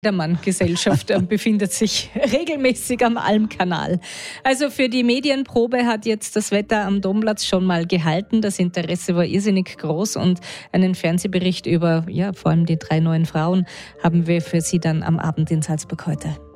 Jedermann-Gesellschaft befindet sich regelmäßig am Almkanal. Also für die Medienprobe hat jetzt das Wetter am Domplatz schon mal gehalten. Das Interesse war irrsinnig groß und einen Fernsehbericht über vor allem die 3 neuen Frauen haben wir für Sie dann am Abend in Salzburg heute.